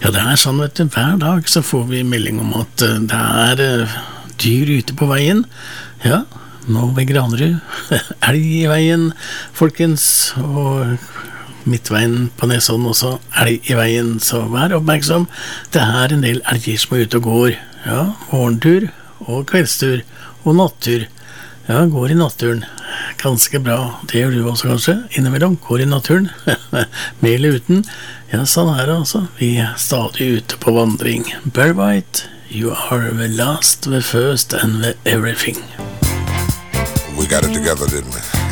Ja, det sånn, vet du, hver dag så får vi melding om at det dyr ute på veien. Ja, nå ved Granerud. Elg i veien, folkens, og midtveien på Nesodden også, elg i veien, så vær oppmerksom. Det en del elger som ute og går. Ja, morgentur og kveldstur og nattur. Ja, går i naturen. Ganske bra. Det gjør du også kanskje. Innimellom går i naturen. Med eller uten. Ja, sånn det altså. Vi stadig ute på vandring. Barry White, you are the last, the first and the everything. We got it together, didn't we?